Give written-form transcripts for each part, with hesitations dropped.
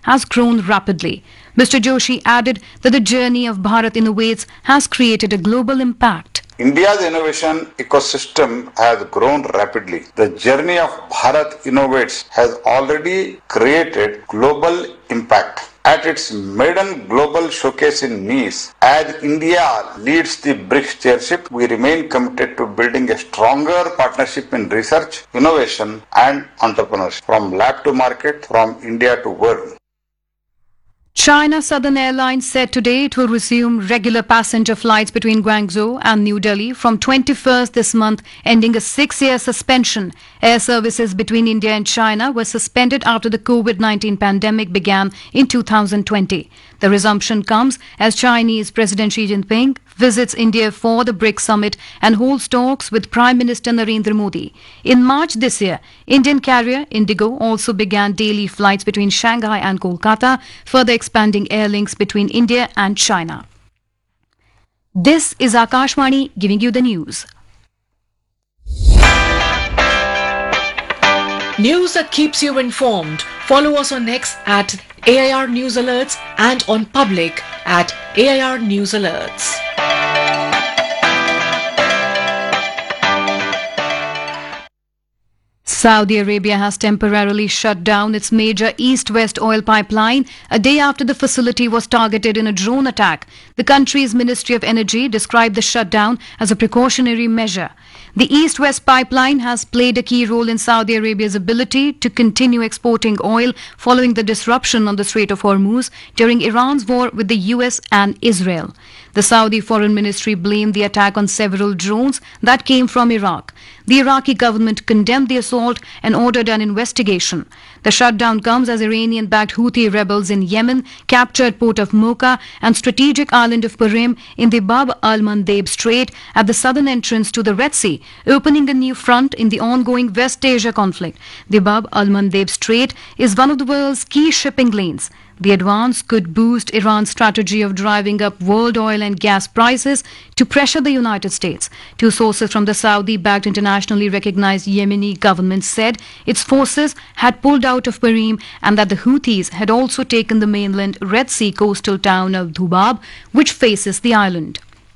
has grown rapidly. Mr. Joshi added that the journey of Bharat Innovates has created a global impact. India's innovation ecosystem has grown rapidly. The journey of Bharat Innovates has already created global impact. At its maiden global showcase in Nice, as India leads the BRICS chairship, we remain committed to building a stronger partnership in research, innovation and entrepreneurship, from lab to market, from India to world. China Southern Airlines said today it will resume regular passenger flights between Guangzhou and New Delhi from 21st this month, ending a 6-year suspension. Air services between India and China were suspended after the COVID-19 pandemic began in 2020. The resumption comes as Chinese President Xi Jinping visits India for the BRICS summit and holds talks with Prime Minister Narendra Modi. In March this year, Indian carrier Indigo also began daily flights between Shanghai and Kolkata, further expanding air links between India and China. This is Akashvani giving you the news. News that keeps you informed. Follow us on X at AIR News Alerts and on Public at AIR News Alerts. Saudi Arabia has temporarily shut down its major east-west oil pipeline a day after the facility was targeted in a drone attack. The country's Ministry of Energy described the shutdown as a precautionary measure. The east-west pipeline has played a key role in Saudi Arabia's ability to continue exporting oil following the disruption on the Strait of Hormuz during Iran's war with the US and Israel. The Saudi Foreign Ministry blamed the attack on several drones that came from Iraq. The Iraqi government condemned the assault and ordered an investigation. The shutdown comes as Iranian-backed Houthi rebels in Yemen captured port of Mocha and strategic island of Parim in the Bab al-Mandeb Strait at the southern entrance to the Red Sea, opening a new front in the ongoing West Asia conflict. The Bab al-Mandeb Strait is one of the world's key shipping lanes. The advance could boost Iran's strategy of driving up world oil and gas prices to pressure the United States. Two sources from the Saudi-backed internationally recognized Yemeni government said its forces had pulled out of Parim and that the Houthis had also taken the mainland Red Sea coastal town of Dhubab, which faces the island.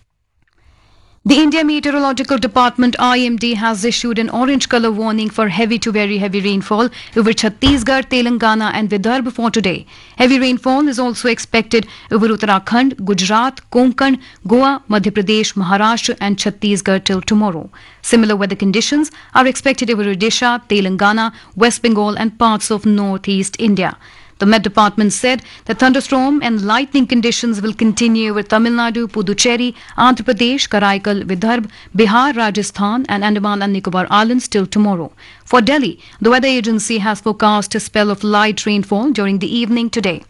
The India Meteorological Department IMD has issued an orange colour warning for heavy to very heavy rainfall over Chhattisgarh, Telangana and Vidarbha for today. Heavy rainfall is also expected over Uttarakhand, Gujarat, Konkan, Goa, Madhya Pradesh, Maharashtra and Chhattisgarh till tomorrow. Similar weather conditions are expected over Odisha, Telangana, West Bengal and parts of northeast India. The Met Department said that thunderstorm and lightning conditions will continue over Tamil Nadu, Puducherry, Andhra Pradesh, Karaikal, Vidarbha, Bihar, Rajasthan and Andaman and Nicobar Islands till tomorrow. For Delhi, the weather agency has forecast a spell of light rainfall during the evening today.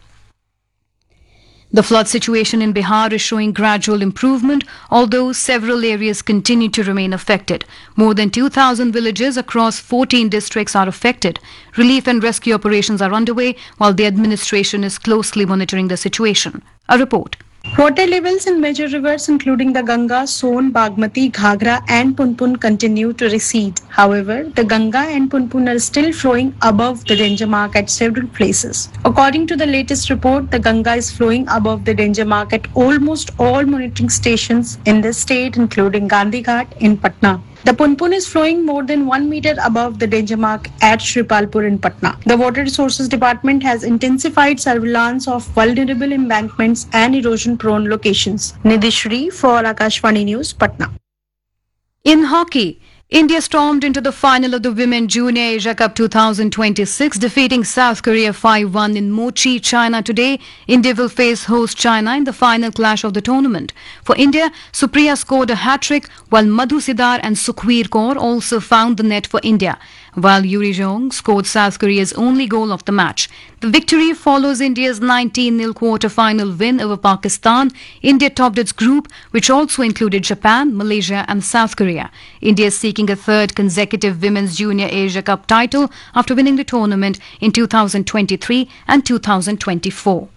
The flood situation in Bihar is showing gradual improvement, although several areas continue to remain affected. More than 2,000 villages across 14 districts are affected. Relief and rescue operations are underway, while the administration is closely monitoring the situation. A report. Water levels in major rivers including the Ganga, Son, Bagmati, Ghagra and Punpun continue to recede. However, the Ganga and Punpun are still flowing above the danger mark at several places. According to the latest report, the Ganga is flowing above the danger mark at almost all monitoring stations in the state including Gandhi Ghat in Patna. The Punpun is flowing more than 1 meter above the danger mark at Shripalpur in Patna. The Water Resources Department has intensified surveillance of vulnerable embankments and erosion-prone locations. Nidhi Shri for Akashvani News, Patna. In hockey, India stormed into the final of the Women Junior Asia Cup 2026, defeating South Korea 5-1 in Mochi, China today. India will face host China in the final clash of the tournament. For India, Supriya scored a hat-trick, while Madhu Sidar and Sukhveer Kaur also found the net for India, while Yuri Jong scored South Korea's only goal of the match. The victory follows India's 19-0 quarter-final win over Pakistan. India topped its group, which also included Japan, Malaysia and South Korea. India is seeking a third consecutive Women's Junior Asia Cup title after winning the tournament in 2023 and 2024.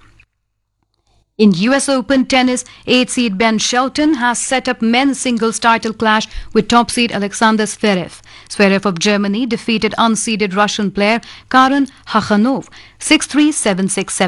In US Open tennis, 8th seed Ben Shelton has set up men's singles title clash with top seed Alexander Zverev. Zverev of Germany defeated unseeded Russian player Karen Khachanov 6-3, 7-6, 7.